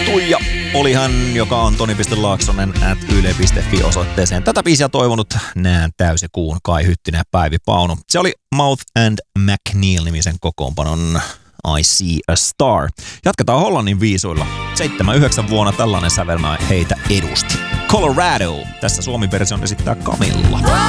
Tuija oli hän, joka on toni.laaksonen@yle.fi osoitteeseen. Tätä biisiä toivonut Nään täysikuun Kai Hyttinen ja Päivi Pauno. Se oli Mouth and McNeil-nimisen kokoonpanon I See a Star. Jatketaan Hollannin viisuilla. 7-9 vuonna tällainen sävelmä heitä edusti. Colorado. Tässä Suomi-version esittää Camilla.